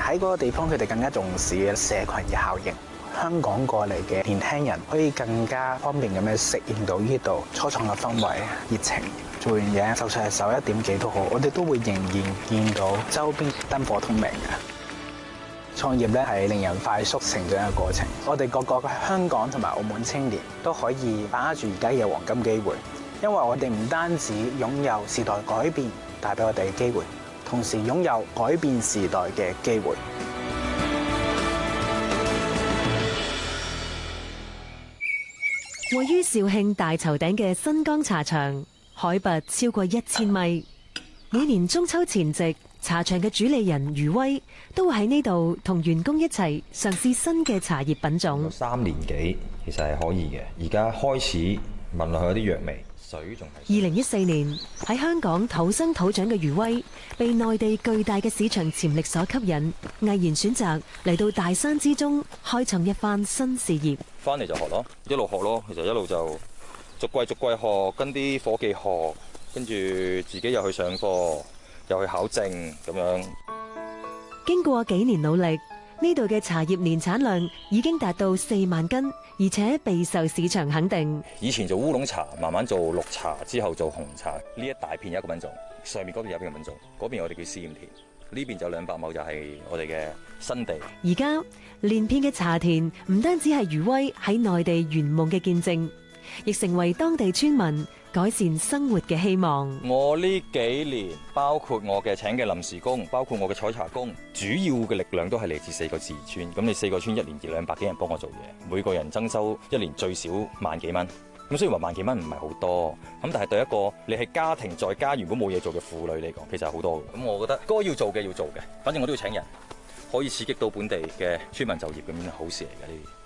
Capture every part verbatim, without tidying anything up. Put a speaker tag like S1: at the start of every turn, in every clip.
S1: 喺嗰個地方，佢哋更加重視嘅社群嘅效應。香港過嚟嘅年輕人可以更加方便咁樣適應到呢度初創嘅氛圍、熱情。做完嘢，就算係十一點幾都好，我哋都會仍然見到周邊燈火通明嘅。創業咧係令人快速成長嘅過程。我哋個個嘅香港同埋澳門青年都可以把握住而家嘅黃金機會，因為我哋唔單止擁有時代改變帶俾我哋嘅機會，同時擁有改變時代嘅機會。
S2: 位於肇慶大頭頂嘅新江茶場，海拔超過一千米。每年中秋前夕，茶場嘅主理人余威都會喺呢度同員工一齊嘗試新嘅茶葉品種。
S3: 三年幾其實係可以嘅，而家開始聞落去有啲藥味，水仲係。
S2: 二零一四年喺香港土生土長嘅余威，被內地巨大嘅市場潛力所吸引，毅然選擇嚟到大山之中開創一番新事業。
S3: 翻嚟就學咯，一路學咯，其實一路就。逐季逐季學，跟啲夥計學，跟住自己又去上課，又去考證咁樣。
S2: 經過幾年努力，呢度嘅茶葉年產量已經達到四萬斤，而且備受市場肯定。
S3: 以前做烏龍茶，慢慢做綠茶，之後做紅茶。呢一大片有一個品種，上面嗰邊有一個品種，嗰邊我哋叫試驗田，呢邊就兩百畝就係我哋嘅新地。
S2: 而家連片嘅茶田唔單止係余威喺內地圓夢嘅見證，亦成為當地村民改善生活嘅希望。
S3: 我呢幾年，包括我嘅請嘅臨時工，包括我嘅採茶工，主要嘅力量都係嚟自四個自然村。咁你四個村一年二兩百幾人幫我做嘢，每個人增收一年最少萬幾蚊。咁雖然話萬幾蚊唔係好多，咁但係對一個你係家庭在家如果冇嘢做嘅婦女嚟講，其實係好多嘅。咁我覺得該要做嘅要做嘅，反正我都要請人，可以刺激到本地嘅村民就業，咁樣係好事嚟嘅呢啲。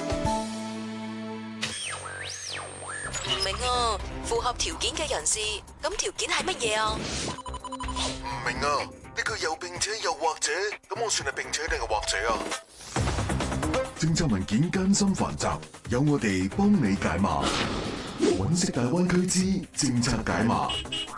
S4: 唔明啊，符合條件嘅人士，咁條件係乜嘢啊？
S5: 唔明啊，呢個又並且又或者，咁我算係並且定係或者啊？政策文件艱辛繁雜，有我哋幫你解碼。揾食大灣區之政策解碼。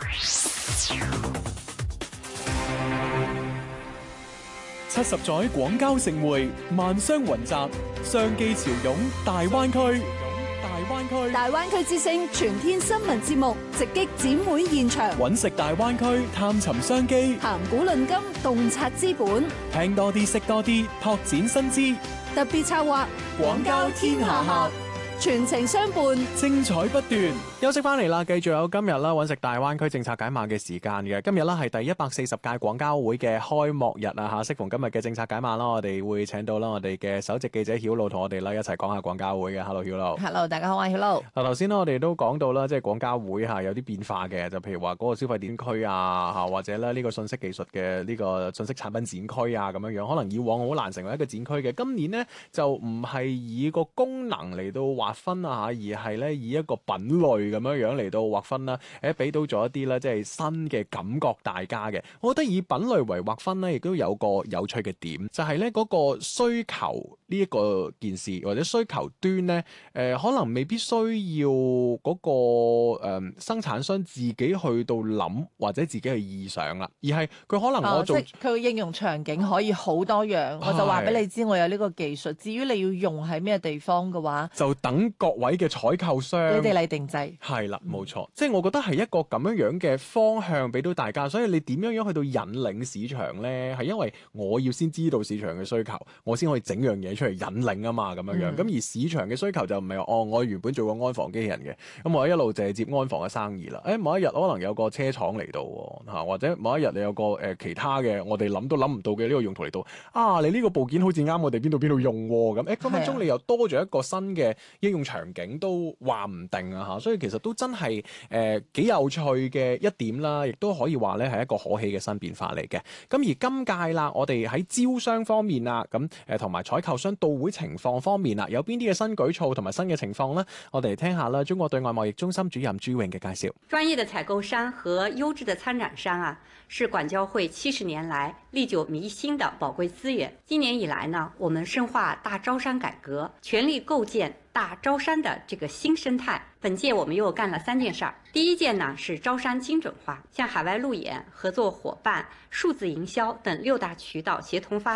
S6: 七十載廣交盛會，萬商雲集，商機潮湧大灣區。大灣區
S7: 大灣區之聲全天新聞節目直擊展會現場，
S6: 揾食大灣區，探尋商機，
S7: 談古論今，洞察資本，
S6: 聽多啲，識多啲，拓展新知。
S7: 特別策劃廣交天下客，全程相伴，
S6: 精彩不斷。休息翻嚟啦，繼續有今日啦，揾食大灣區政策解碼嘅時間嘅。今日啦係第一百四十屆廣交會嘅開幕日啊嚇，適逢今日嘅政策解碼啦，我哋會請到啦我哋嘅首席記者曉露同我哋啦一齊講下廣交會嘅。Hello 曉露。
S8: Hello， 大家好啊，曉露。
S6: 嗱頭先啦，我哋都講到啦，即係廣交會嚇有啲變化嘅，就譬如話嗰個消費展區啊嚇，或者咧呢個信息技術嘅呢個信息產品展區啊咁樣樣，可能以往好難成為一個展區嘅。今年呢，就唔係以個功能嚟到劃分啊嚇，而係咧以一個品類咁樣樣嚟到劃分啦。誒，俾到咗一啲咧即係新嘅感覺大家嘅。我覺得以品類為劃分咧，亦都有個有趣嘅點，就係咧嗰個需求呢一個件事或者需求端咧，誒、呃、可能未必需要嗰、那個誒、呃、生產商自己去到諗或者自己去意想啦，而係佢可能我做，
S8: 哦、即係佢應用場景可以好多樣，我就話俾你知我有呢個技術。至於你要用喺咩地方嘅話，
S6: 就等各位嘅採購商
S8: 你哋嚟定製。
S6: 係啦，冇錯，嗯、即係我覺得係一個咁樣樣嘅方向俾到大家。所以你點樣樣去到引領市場咧？係因為我要先知道市場嘅需求，我先可以整樣嘢出嚟引領啊嘛，咁樣樣。咁、嗯、而市場嘅需求就唔係話哦，我原本做過安防機器人嘅，咁我一路就係接安防嘅生意啦。誒，某一日可能有個車廠嚟到嚇，或者某一日你有個誒、呃、其他嘅我哋諗都諗唔到嘅呢個用途嚟到啊！你呢個部件好似啱我哋邊度邊度用喎，咁誒分分鐘你又多咗一個新嘅應用場景都話唔定啊嚇。所以其實都真係誒幾有趣嘅一點啦，亦都可以話咧係一個可喜嘅新變化嚟嘅。咁而今屆啦，我哋喺招商方面啊，咁誒同埋採購商到會情況方面啊，有邊啲嘅新舉措同埋新嘅情況呢？我哋嚟聽下啦，中國對外貿易中心主任朱穎嘅介紹。
S9: 專業的採購商和優質的參展商啊，是廣交會七十年來歷久彌新的寶貴資源。今年以來呢，我們深化大招商改革，全力構建大招商的這個新生態。本屆我們又幹了三件事兒。第一件呢是招商精準化，向海外路演、合作夥伴、數字營銷等六大渠道協同發